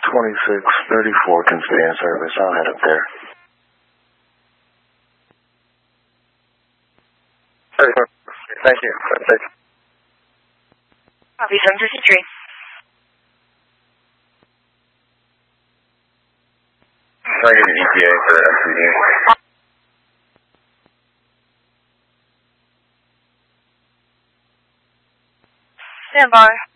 2634 can stay in service. I'll head up there. 34. Thank you. Copy 753. Trying to get an ETA for the next meeting. Stand by.